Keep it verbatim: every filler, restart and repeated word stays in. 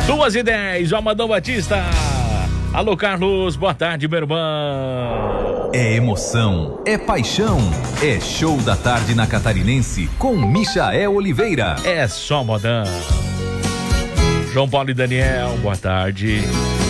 Duas e dez, o Amadão Batista. Alô, Carlos, boa tarde, meu irmão. É emoção, é paixão, é show da tarde na Catarinense com Michael Oliveira. É só modão. João Paulo e Daniel, boa tarde.